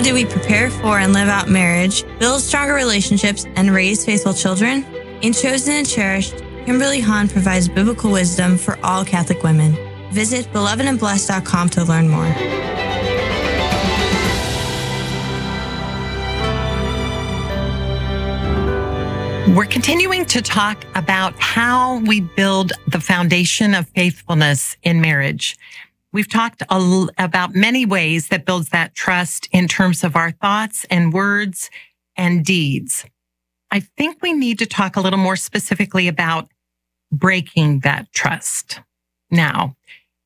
do we prepare for and live out marriage, build stronger relationships, and raise faithful children? In Chosen and Cherished, Kimberly Hahn provides biblical wisdom for all Catholic women. Visit belovedandblessed.com to learn more. We're continuing to talk about how we build the foundation of faithfulness in marriage. We've talked about many ways that builds that trust in terms of our thoughts and words and deeds. I think we need to talk a little more specifically about breaking that trust. Now,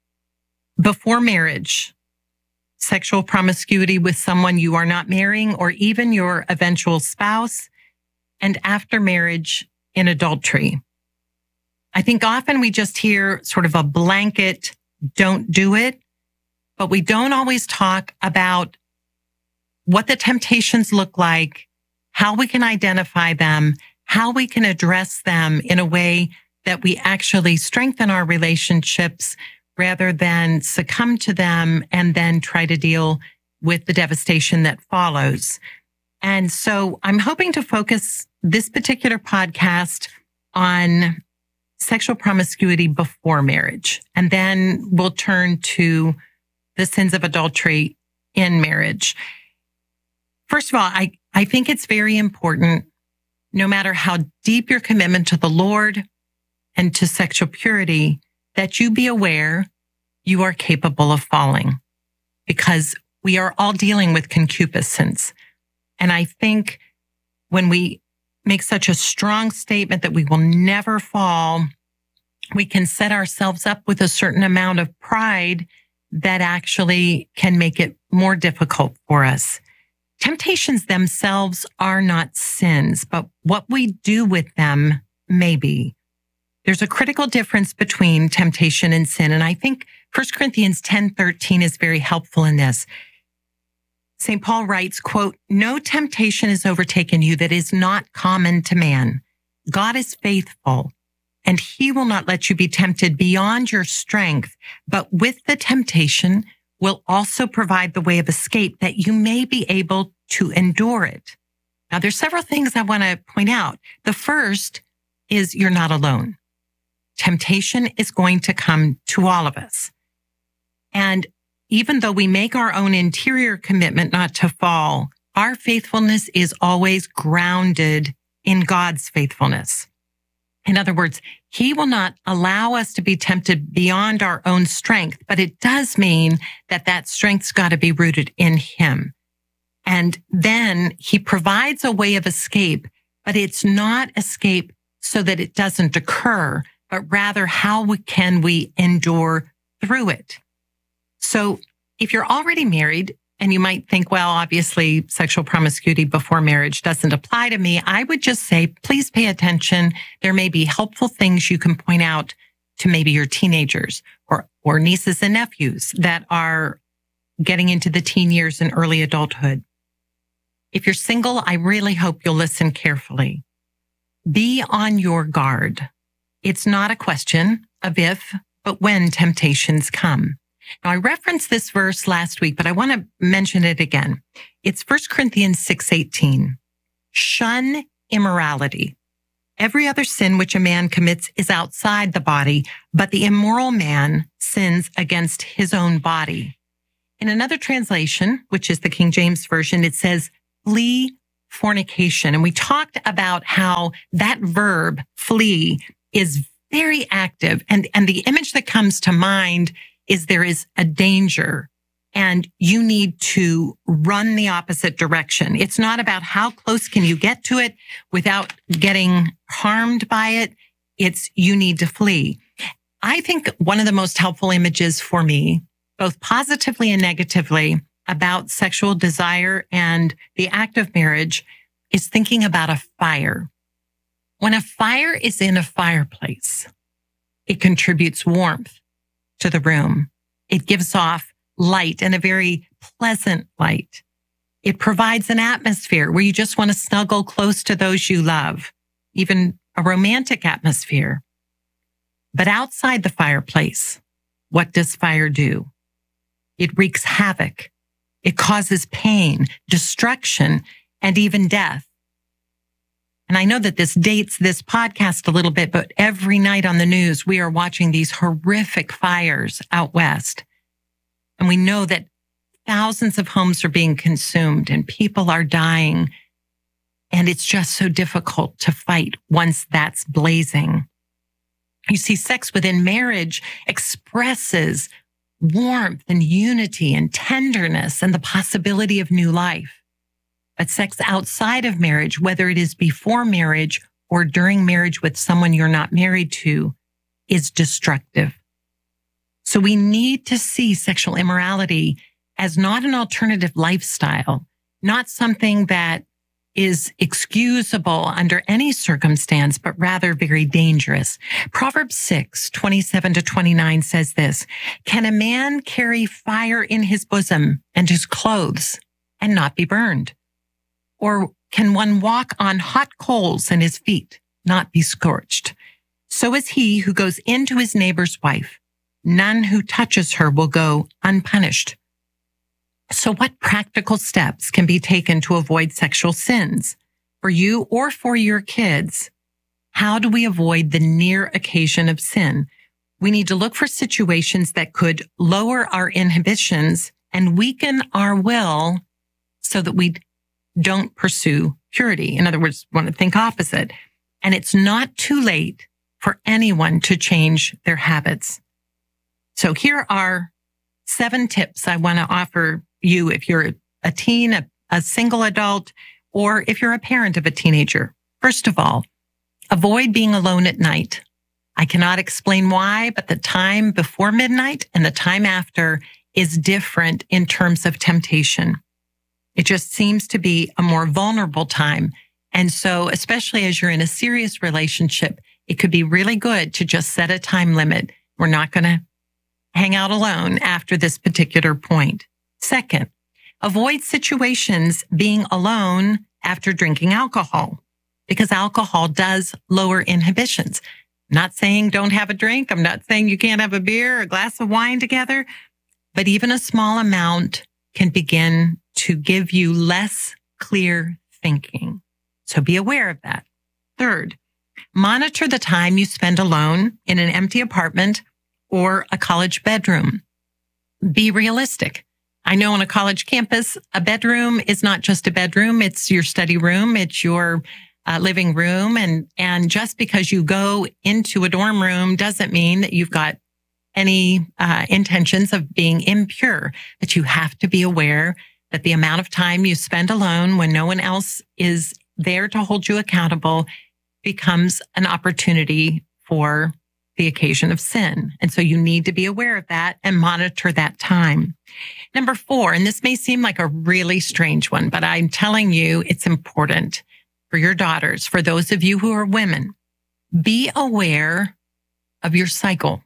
before marriage, sexual promiscuity with someone you are not marrying or even your eventual spouse, and after marriage in adultery. I think often we just hear sort of a blanket, don't do it, but we don't always talk about what the temptations look like, how we can identify them, how we can address them in a way that we actually strengthen our relationships rather than succumb to them and then try to deal with the devastation that follows. And so I'm hoping to focus this particular podcast on sexual promiscuity before marriage. And then we'll turn to the sins of adultery in marriage. First of all, I think it's very important, no matter how deep your commitment to the Lord and to sexual purity, that you be aware you are capable of falling, because we are all dealing with concupiscence. And I think when we make such a strong statement that we will never fall, we can set ourselves up with a certain amount of pride that actually can make it more difficult for us. Temptations themselves are not sins, but what we do with them may be. There's a critical difference between temptation and sin. And I think 1 Corinthians 10:13 is very helpful in this. St. Paul writes, quote, "No temptation has overtaken you that is not common to man. God is faithful, and he will not let you be tempted beyond your strength, but with the temptation will also provide the way of escape that you may be able to endure it." Now, there's several things I want to point out. The first is you're not alone. Temptation is going to come to all of us. And even though we make our own interior commitment not to fall, our faithfulness is always grounded in God's faithfulness. In other words, he will not allow us to be tempted beyond our own strength, but it does mean that that strength's got to be rooted in him. And then he provides a way of escape, but it's not escape so that it doesn't occur, but rather how can we endure through it. So if you're already married and you might think, well, obviously sexual promiscuity before marriage doesn't apply to me, I would just say, please pay attention. There may be helpful things you can point out to maybe your teenagers or nieces and nephews that are getting into the teen years and early adulthood. If you're single, I really hope you'll listen carefully. Be on your guard. It's not a question of if, but when temptations come. Now, I referenced this verse last week, but I want to mention it again. It's 1 Corinthians 6:18. Shun immorality. Every other sin which a man commits is outside the body, but the immoral man sins against his own body. In another translation, which is the King James Version, it says, flee fornication. And we talked about how that verb, flee, is very active. And the image that comes to mind is there is a danger and you need to run the opposite direction. It's not about how close can you get to it without getting harmed by it. It's you need to flee. I think one of the most helpful images for me, both positively and negatively, about sexual desire and the act of marriage is thinking about a fire. When a fire is in a fireplace, it contributes warmth to the room. It gives off light, and a very pleasant light. It provides an atmosphere where you just want to snuggle close to those you love, even a romantic atmosphere. But outside the fireplace, what does fire do? It wreaks havoc It causes pain, destruction, and even death. And I know that this dates this podcast a little bit, but every night on the news, we are watching these horrific fires out west. And we know that thousands of homes are being consumed and people are dying. And it's just so difficult to fight once that's blazing. You see, sex within marriage expresses warmth and unity and tenderness and the possibility of new life. But sex outside of marriage, whether it is before marriage or during marriage with someone you're not married to, is destructive. So we need to see sexual immorality as not an alternative lifestyle, not something that is excusable under any circumstance, but rather very dangerous. Proverbs 6:27-29 says this, "Can a man carry fire in his bosom and his clothes and not be burned? Or can one walk on hot coals and his feet not be scorched? So is he who goes into his neighbor's wife. None who touches her will go unpunished." So what practical steps can be taken to avoid sexual sins for you or for your kids? How do we avoid the near occasion of sin? We need to look for situations that could lower our inhibitions and weaken our will so that we don't pursue purity. In other words, want to think opposite. And it's not too late for anyone to change their habits. So here are 7 tips I want to offer you if you're a teen, a single adult, or if you're a parent of a teenager. First of all, avoid being alone at night. I cannot explain why, but the time before midnight and the time after is different in terms of temptation. It just seems to be a more vulnerable time. And so, especially as you're in a serious relationship, it could be really good to just set a time limit. We're not going to hang out alone after this particular point. Second, avoid situations being alone after drinking alcohol, because alcohol does lower inhibitions. I'm not saying don't have a drink. I'm not saying you can't have a beer or a glass of wine together, but even a small amount can begin to give you less clear thinking. So be aware of that. Third, monitor the time you spend alone in an empty apartment or a college bedroom. Be realistic. I know on a college campus, a bedroom is not just a bedroom. It's your study room. It's your living room. And just because you go into a dorm room doesn't mean that you've got any intentions of being impure. But you have to be aware that the amount of time you spend alone when no one else is there to hold you accountable becomes an opportunity for the occasion of sin. And so you need to be aware of that and monitor that time. Number 4, and this may seem like a really strange one, but I'm telling you, it's important for your daughters, for those of you who are women, be aware of your cycle.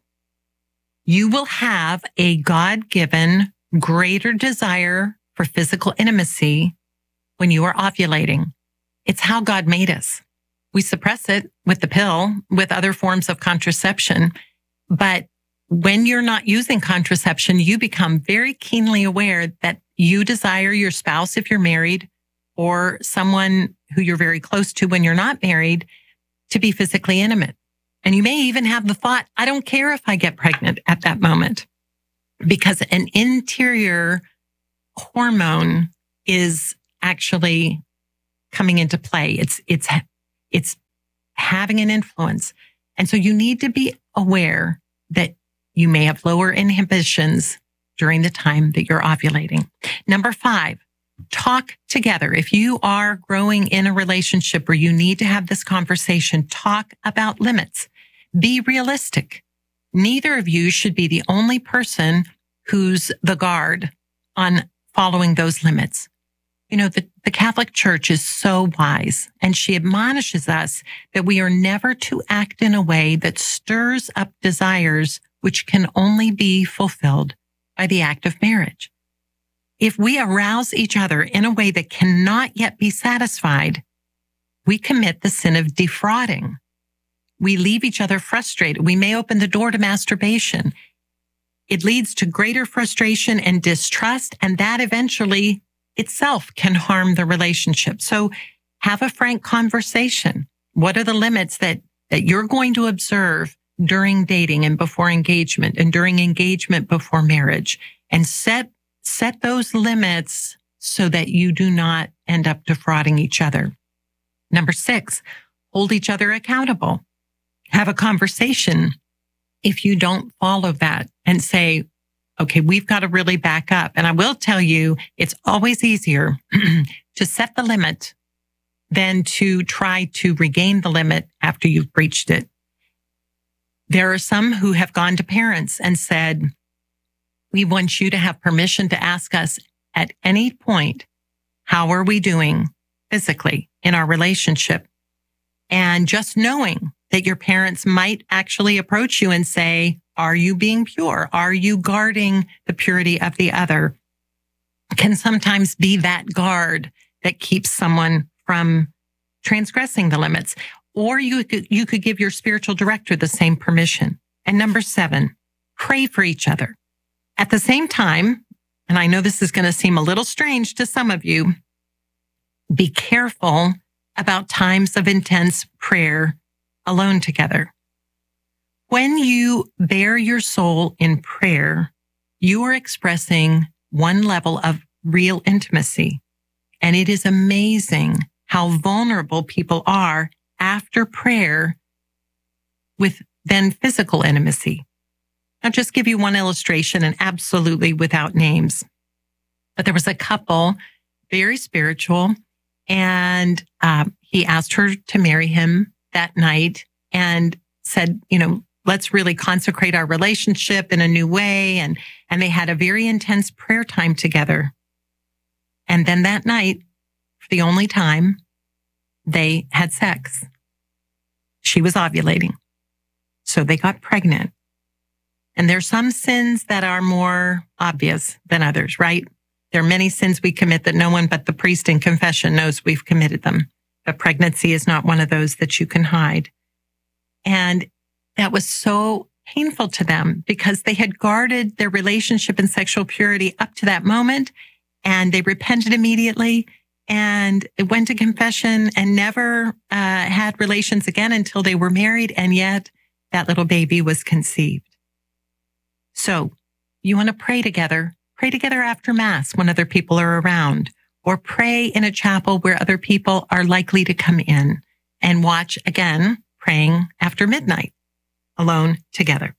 You will have a God-given greater desire for physical intimacy when you are ovulating. It's how God made us. We suppress it with the pill, with other forms of contraception. But when you're not using contraception, you become very keenly aware that you desire your spouse, if you're married, or someone who you're very close to when you're not married, to be physically intimate. And you may even have the thought, I don't care if I get pregnant at that moment, because an interior hormone is actually coming into play. It's having an influence. And so you need to be aware that you may have lower inhibitions during the time that you're ovulating. Number 5, talk together. If you are growing in a relationship where you need to have this conversation, talk about limits. Be realistic. Neither of you should be the only person who's the guard on following those limits. You know, the Catholic Church is so wise, and she admonishes us that we are never to act in a way that stirs up desires which can only be fulfilled by the act of marriage. If we arouse each other in a way that cannot yet be satisfied, we commit the sin of defrauding. We leave each other frustrated. We may open the door to masturbation. it leads to greater frustration and distrust, and that eventually itself can harm the relationship. So have a frank conversation. What are the limits that you're going to observe during dating and before engagement and during engagement before marriage? And set those limits so that you do not end up defrauding each other. Number 6, hold each other accountable. Have a conversation if you don't follow that and say, okay, we've got to really back up. And I will tell you, it's always easier to set the limit than to try to regain the limit after you've breached it. There are some who have gone to parents and said, we want you to have permission to ask us at any point, how are we doing physically in our relationship? And just knowing that your parents might actually approach you and say, are you being pure? Are you guarding the purity of the other? Can sometimes be that guard that keeps someone from transgressing the limits. Or you could give your spiritual director the same permission. And number 7, pray for each other. At the same time, and I know this is going to seem a little strange to some of you, be careful about times of intense prayer alone together. When you bare your soul in prayer, you are expressing one level of real intimacy. And it is amazing how vulnerable people are after prayer with then physical intimacy. I'll just give you one illustration, and absolutely without names. But there was a couple, very spiritual, and he asked her to marry him that night and said, let's really consecrate our relationship in a new way. And they had a very intense prayer time together. And then that night, for the only time, they had sex. She was ovulating. So they got pregnant. And there's some sins that are more obvious than others, right? There are many sins we commit that no one but the priest in confession knows we've committed them. But pregnancy is not one of those that you can hide. And that was so painful to them because they had guarded their relationship and sexual purity up to that moment, and they repented immediately and went to confession and never had relations again until they were married, and yet that little baby was conceived. So you want to pray together after Mass when other people are around, or pray in a chapel where other people are likely to come in, and watch again praying after midnight alone together.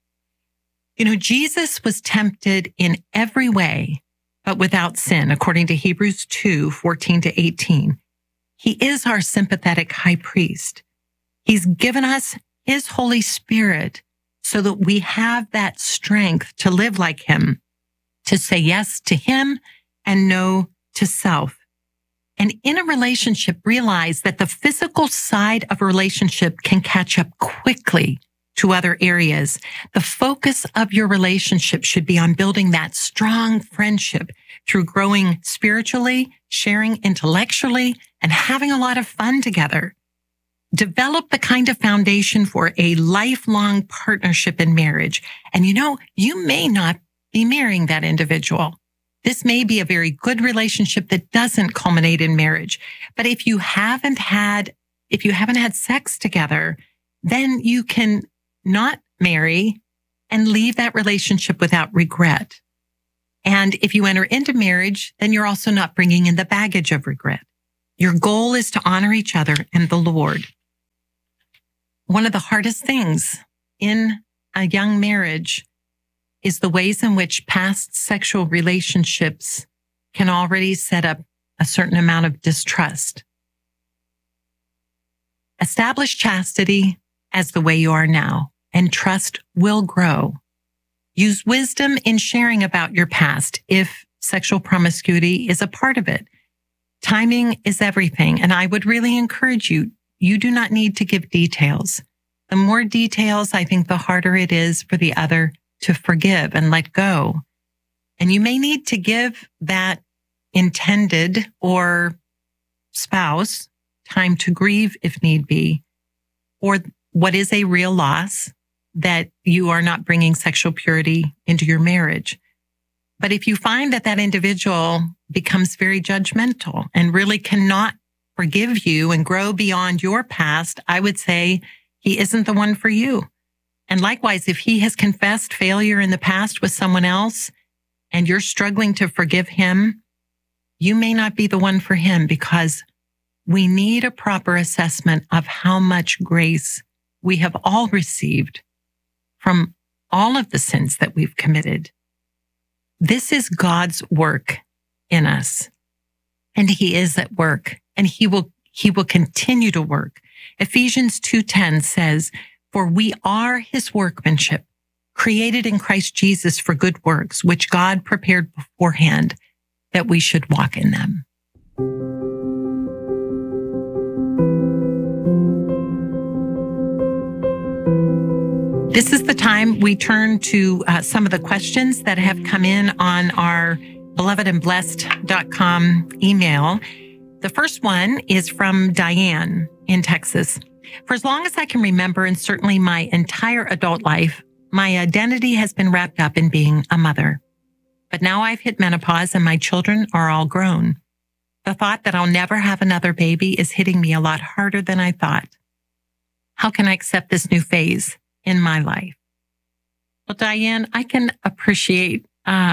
Jesus was tempted in every way, but without sin, according to Hebrews 2:14-18. He is our sympathetic high priest. He's given us his Holy Spirit so that we have that strength to live like him, to say yes to him and no to self. And in a relationship, realize that the physical side of a relationship can catch up quickly to other areas. The focus of your relationship should be on building that strong friendship through growing spiritually, sharing intellectually, and having a lot of fun together. Develop the kind of foundation for a lifelong partnership in marriage. And you may not be marrying that individual. This may be a very good relationship that doesn't culminate in marriage. But if you haven't had sex together, then you can not marry and leave that relationship without regret. And if you enter into marriage, then you're also not bringing in the baggage of regret. Your goal is to honor each other and the Lord. One of the hardest things in a young marriage is the ways in which past sexual relationships can already set up a certain amount of distrust. Establish chastity as the way you are now, and trust will grow. Use wisdom in sharing about your past if sexual promiscuity is a part of it. Timing is everything, and I would really encourage you do not need to give details. The more details, I think the harder it is for the other to forgive and let go. And you may need to give that intended or spouse time to grieve if need be, or what is a real loss, that you are not bringing sexual purity into your marriage. But if you find that that individual becomes very judgmental and really cannot forgive you and grow beyond your past, I would say he isn't the one for you. And likewise, if he has confessed failure in the past with someone else and you're struggling to forgive him, you may not be the one for him, because we need a proper assessment of how much grace we have all received from all of the sins that we've committed. This is God's work in us, and he is at work, and he will continue to work. Ephesians 2:10 says, "For we are his workmanship, created in Christ Jesus for good works, which God prepared beforehand that we should walk in them." This is the time we turn to some of the questions that have come in on our belovedandblessed.com email. The first one is from Diane in Texas. "For as long as I can remember, and certainly my entire adult life, my identity has been wrapped up in being a mother. But now I've hit menopause and my children are all grown. The thought that I'll never have another baby is hitting me a lot harder than I thought. How can I accept this new phase in my life?" Well, Diane, I can appreciate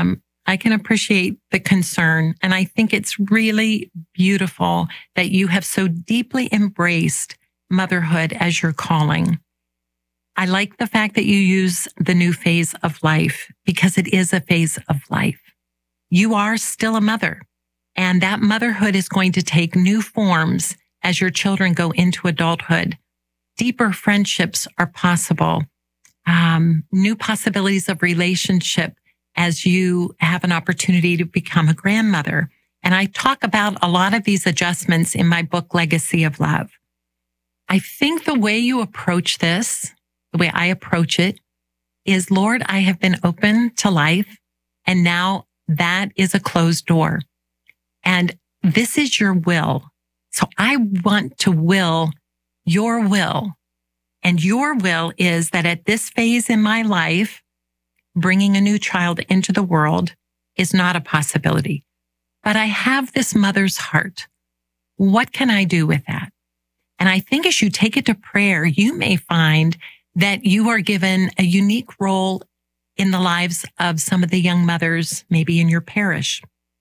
the concern. And I think it's really beautiful that you have so deeply embraced motherhood as your calling. I like the fact that you use the new phase of life, because it is a phase of life. You are still a mother, and that motherhood is going to take new forms as your children go into adulthood. Deeper friendships are possible. New possibilities of relationship as you have an opportunity to become a grandmother. And I talk about a lot of these adjustments in my book, Legacy of Love. I think the way you approach this, the way I approach it, is, Lord, I have been open to life, and now that is a closed door. And this is your will. So I want to will your will. And your will is that at this phase in my life, bringing a new child into the world is not a possibility. But I have this mother's heart. What can I do with that? And I think as you take it to prayer, you may find that you are given a unique role in the lives of some of the young mothers, maybe in your parish.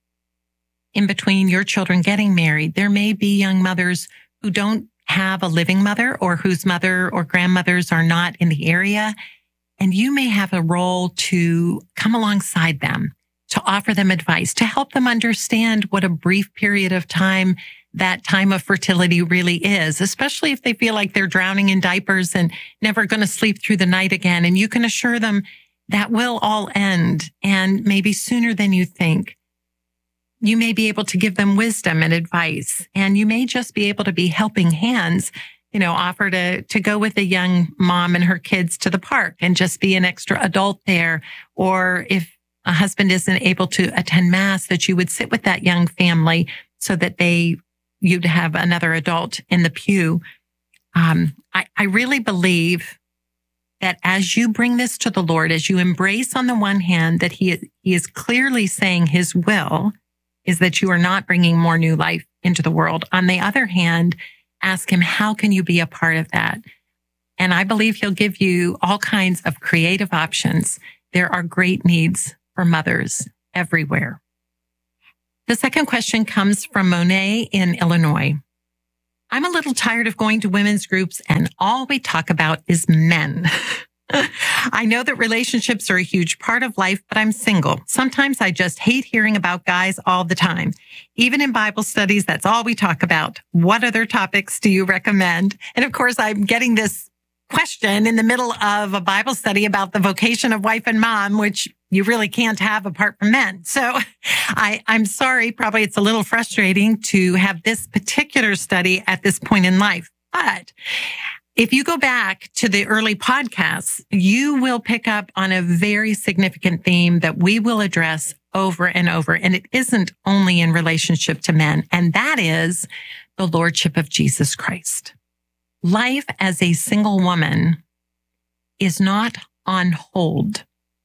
In between your children getting married, there may be young mothers who don't have a living mother, or whose mother or grandmothers are not in the area. And you may have a role to come alongside them, to offer them advice, to help them understand what a brief period of time that time of fertility really is, especially if they feel like they're drowning in diapers and never going to sleep through the night again. And you can assure them that will all end, and maybe sooner than you think. You may be able to give them wisdom and advice, and you may just be able to be helping hands, offer to go with a young mom and her kids to the park and just be an extra adult there. Or if a husband isn't able to attend mass, that you would sit with that young family so that you'd have another adult in the pew. I really believe that as you bring this to the Lord, as you embrace on the one hand that he is clearly saying his will is that you are not bringing more new life into the world. On the other hand, ask him, how can you be a part of that? And I believe he'll give you all kinds of creative options. There are great needs for mothers everywhere. The second question comes from Monet in Illinois. "I'm a little tired of going to women's groups and all we talk about is men. I know that relationships are a huge part of life, but I'm single. Sometimes I just hate hearing about guys all the time. Even in Bible studies, that's all we talk about. What other topics do you recommend?" And of course, I'm getting this question in the middle of a Bible study about the vocation of wife and mom, which you really can't have apart from men. So I'm sorry, probably it's a little frustrating to have this particular study at this point in life. But if you go back to the early podcasts, you will pick up on a very significant theme that we will address over and over. And it isn't only in relationship to men, and that is the Lordship of Jesus Christ. Life as a single woman is not on hold.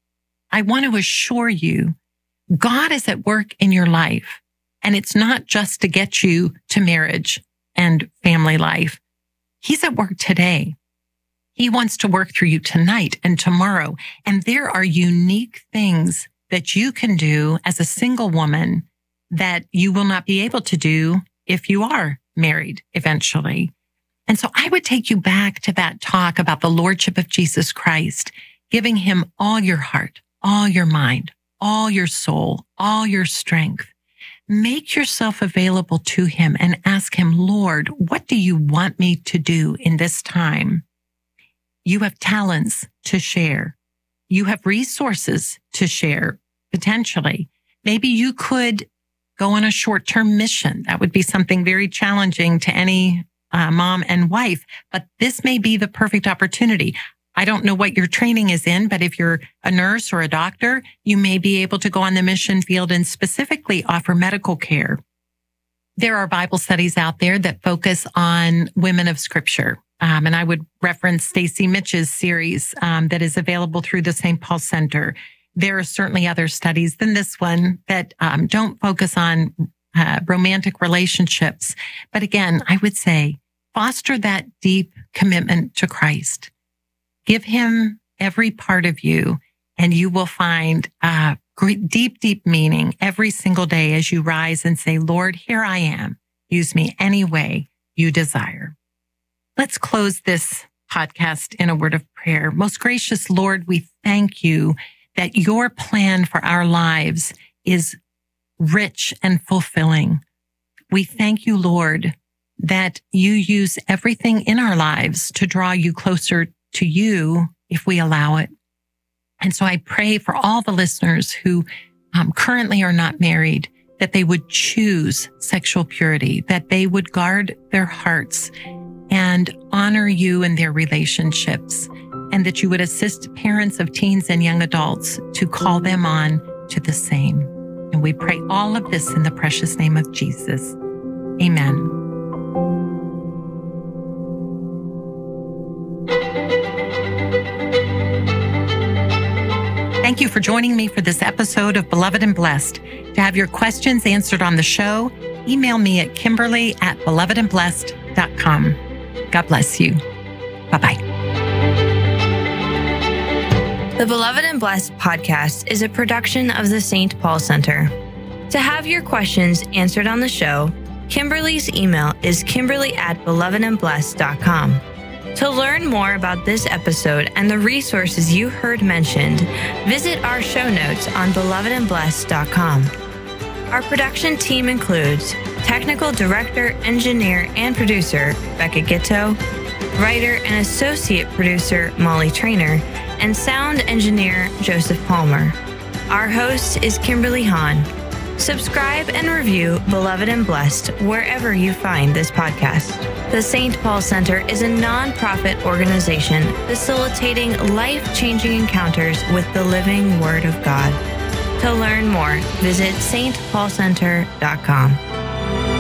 I want to assure you, God is at work in your life, and it's not just to get you to marriage and family life. He's at work today. He wants to work through you tonight and tomorrow. And there are unique things that you can do as a single woman that you will not be able to do if you are married eventually. And so I would take you back to that talk about the Lordship of Jesus Christ, giving him all your heart, all your mind, all your soul, all your strength. Make yourself available to him and ask him, Lord, what do you want me to do in this time? You have talents to share. You have resources to share, potentially. Maybe you could go on a short-term mission. That would be something very challenging to any mom and wife, but this may be the perfect opportunity. I don't know what your training is in, but if you're a nurse or a doctor, you may be able to go on the mission field and specifically offer medical care. There are Bible studies out there that focus on women of Scripture. And I would reference Stacy Mitch's series that is available through the St. Paul Center. There are certainly other studies than this one that don't focus on romantic relationships. But again, I would say foster that deep commitment to Christ. Give him every part of you, and you will find deep, deep meaning every single day as you rise and say, Lord, here I am. Use me any way you desire. Let's close this podcast in a word of prayer. Most gracious Lord, we thank you that your plan for our lives is rich and fulfilling. We thank you, Lord, that you use everything in our lives to draw you closer to you if we allow it. And so I pray for all the listeners who currently are not married, that they would choose sexual purity, that they would guard their hearts and honor you in their relationships, and that you would assist parents of teens and young adults to call them on to the same. And we pray all of this in the precious name of Jesus. Amen. Thank you for joining me for this episode of Beloved and Blessed. To have your questions answered on the show, email me at kimberly@belovedandblessed.com. God bless you. Bye-bye. The Beloved and Blessed podcast is a production of the St. Paul Center. To have your questions answered on the show, Kimberly's email is kimberly@belovedandblessed.com. To learn more about this episode and the resources you heard mentioned, visit our show notes on belovedandblessed.com. Our production team includes technical director, engineer, and producer Becca Gitto, writer and associate producer Molly Trainer, and sound engineer Joseph Palmer. Our host is Kimberly Hahn. Subscribe and review Beloved and Blessed wherever you find this podcast. The St. Paul Center is a nonprofit organization facilitating life-changing encounters with the living Word of God. To learn more, visit stpaulcenter.com.